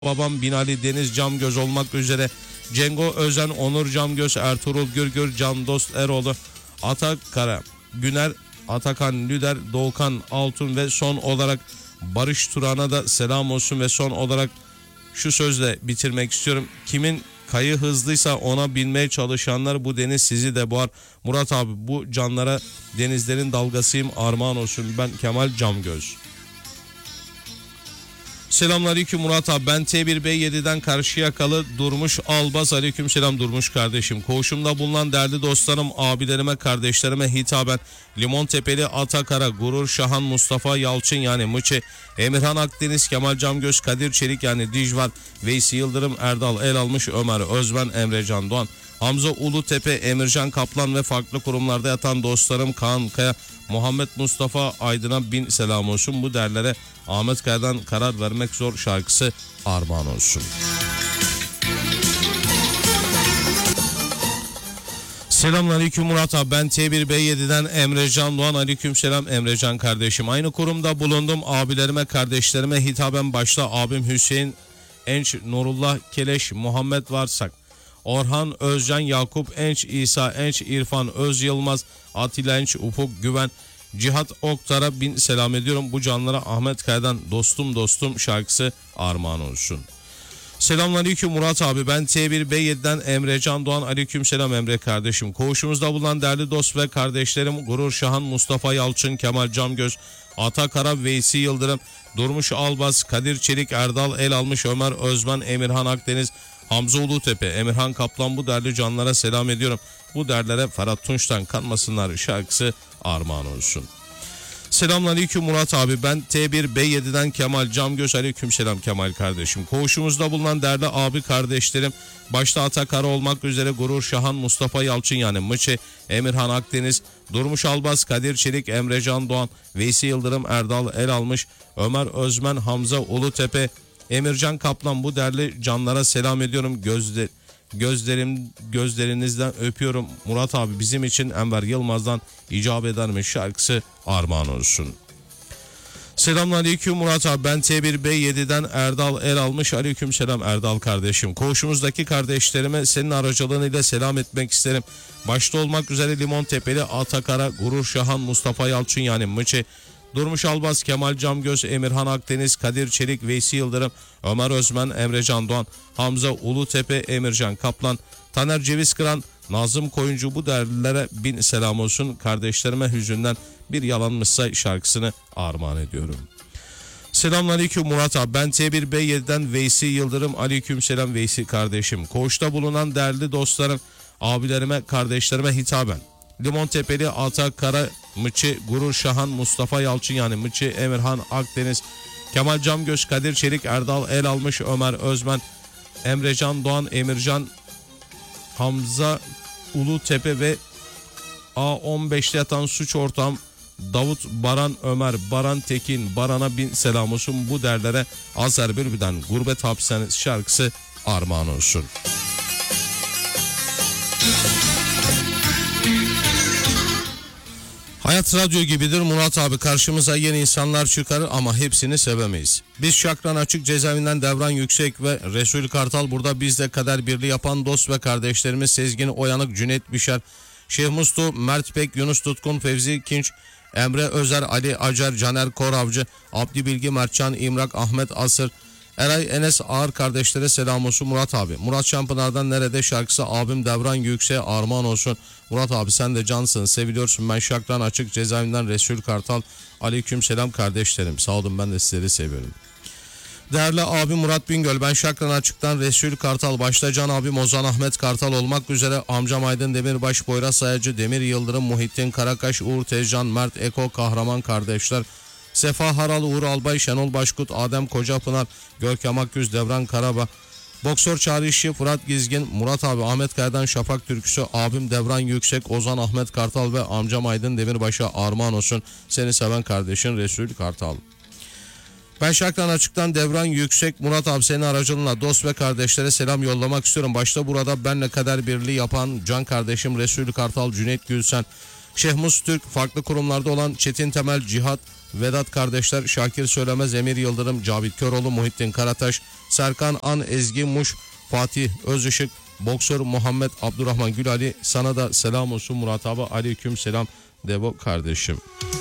Babam Binali Deniz Camgöz olmak üzere Cengo Özen, Onur Camgöz, Ertuğrul Gürgür, Can Dost Eroğlu, Atak Kara, Güner, Atakan Lüder, Doğukan Altun ve son olarak Barış Turan'a da selam olsun. Ve son olarak şu sözle bitirmek istiyorum. Kimin kayı hızlıysa ona binmeye çalışanlar, bu deniz sizi de boğar. Murat abi, bu canlara denizlerin dalgasıyım, armağan olsun. Ben Kemal Camgöz. Selamünaleyküm Murat abi, ben T1B7'den Karşıyakalı Durmuş Albaz. Aleykümselam Durmuş kardeşim. Koğuşumda bulunan değerli dostlarım, abilerime, kardeşlerime hitaben Limon Tepeli, Atakara, Gurur Şahan, Mustafa Yalçın yani Mıçı, Emirhan Akdeniz, Kemal Camgöz, Kadir Çelik yani Dijvan, Veysi Yıldırım, Erdal Elalmış, Ömer Özben, Emrecan Doğan, Hamza Ulutepe, Emircan Kaplan ve farklı kurumlarda yatan dostlarım Kaan Kaya, Muhammed Mustafa Aydın'a bin selam olsun. Bu derlere Ahmet Kaya'dan Karar Vermek Zor şarkısı armağan olsun. Selamünaleyküm Murat abi, ben T1B7'den Emrecan Doğan. Aleykümselam Emrecan kardeşim. Aynı kurumda bulundum. Abilerime, kardeşlerime hitaben başta abim Hüseyin Enç, Nurullah Keleş, Muhammed Varsak, Orhan Özcan, Yakup Enç, İsa Enç, İrfan Öz Yılmaz, Atilla Enç, Ufuk Güven, Cihat Oktar'a bin selam ediyorum. Bu canlara Ahmet Kaya'dan Dostum Dostum şarkısı armağan olsun. Selamünaleyküm Murat abi, ben T1B7'den Emrecan Doğan. Aleykümselam Emre kardeşim. Koğuşumuzda bulunan değerli dost ve kardeşlerim Gurur Şahan, Mustafa Yalçın, Kemal Camgöz, Atakara, Veysi Yıldırım, Durmuş Albaz, Kadir Çelik, Erdal Elalmış, Ömer Özben, Emirhan Akdeniz, Hamza Ulutepe, Emirhan Kaplan, bu değerli canlara selam ediyorum. Bu derlere Ferhat Tunç'tan Kanmasınlar şarkısı armağan olsun. Selamünaleyküm Murat abi, ben T1B7'den Kemal Camgöz. Aleykümselam Kemal kardeşim. Koğuşumuzda bulunan değerli abi kardeşlerim başta Atakara olmak üzere Gurur Şahan, Mustafa Yalçın yani Mıçı, Emirhan Akdeniz, Durmuş Albaz, Kadir Çelik, Emrecan Doğan, Veysi Yıldırım, Erdal Elalmış, Ömer Özmen, Hamza Ulutepe, Emircan Kaplan, bu değerli canlara selam ediyorum. Gözlerinizden öpüyorum Murat abi, bizim için Enver Yılmaz'dan icap edermiş şarkısı armağan olsun. Selamünaleyküm Murat abi, ben T1B7'den Erdal Elalmış. Aleykümselam Erdal kardeşim. Koğuşumuzdaki kardeşlerime senin aracılığıyla selam etmek isterim. Başta olmak üzere Limon Tepeli, Atakara, Gurur Şahan, Mustafa Yalçın yani Mıçı, Durmuş Albaz, Kemal Camgöz, Emirhan Akdeniz, Kadir Çelik, Veysi Yıldırım, Ömer Özmen, Emrecan Doğan, Hamza Ulutepe, Emircan Kaplan, Taner Ceviz Kıran, Nazım Koyuncu, bu değerlilere bin selam olsun. Kardeşlerime hüzünden bir yalanmışsa şarkısını armağan ediyorum. Selamünaleyküm Murat abi, ben T1B7'den Veysi Yıldırım. Aleykümselam Veysi kardeşim. Koğuşta bulunan değerli dostlarım, abilerime, kardeşlerime hitaben Limon Tepeli, Atakara, Mıçı, Gurur Şahan, Mustafa Yalçın yani Mıçı, Emirhan Akdeniz, Kemal Camgöz, Kadir Çelik, Erdal Elalmış, Ömer Özmen, Emrecan Doğan, Emircan, Hamza Ulutepe ve A15'te yatan suç ortağım Davut Baran, Ömer Baran Tekin, Baran'a bin selam olsun. Bu derlere Azer Bülbül'den Gurbet Hapishanesi şarkısı armağan olsun. Hayat radyo gibidir Murat abi, karşımıza yeni insanlar çıkarır ama hepsini sevemeyiz. Biz Şakran Açık Cezaevinden Devran Yüksek ve Resul Kartal, burada bizle kader birliği yapan dost ve kardeşlerimiz Sezgin Oyanık, Cüneyt Bişer, Şeyh Mustu, Mert Pek, Yunus Tutkun, Fevzi Kinç, Emre Özer, Ali Acar, Caner Koravcı, Abdi Bilgi, Mertcan İmrak, Ahmet Asır, Eray Enes Ağır kardeşlere selam olsun Murat abi. Murat Şampınar'dan Nerede şarkısı abim Devran Yüksek'e armağan olsun. Murat abi sen de cansın, seviliyorsun. Ben Şakran Açık Cezaevinden Resul Kartal. Aleykümselam kardeşlerim, sağ olun, ben de sizleri seviyorum. Değerli abi Murat Bingöl, ben Şakran Açık'tan Resul Kartal, başta Can abim Ozan Ahmet Kartal olmak üzere amcam Aydın Demirbaş, Poyraz Sayacı, Demir Yıldırım, Muhittin Karakaş, Uğur Tezcan, Mert Eko, Kahraman kardeşler, Sefa Haral, Uğur Albay, Şenol Başkut, Adem Kocapınar, Görkem Akgüz, Devran Karaba, Boksör Çağrı İşçi, Fırat Gizgin, Murat abi Ahmet Kaya'dan Şafak Türküsü, abim Devran Yüksek, Ozan Ahmet Kartal ve amcam Aydın Demirbaş'a armağan olsun. Seni seven kardeşin Resul Kartal. Ben Şakran Açık'tan Devran Yüksek. Murat abi senin aracılığıyla dost ve kardeşlere selam yollamak istiyorum. Başta burada benle kader birliği yapan can kardeşim Resul Kartal, Cüneyt Gülsen, Şeyh Mus Türk, farklı kurumlarda olan Çetin Temel, Cihat, Vedat kardeşler, Şakir Söylemez, Emir Yıldırım, Cavit Köroğlu, Muhittin Karataş, Serkan An, Ezgi Muş, Fatih Özışık, boksör Muhammed Abdurrahman Gülali, sana da selam olsun Murat abi. Aleyküm selam Devo kardeşim.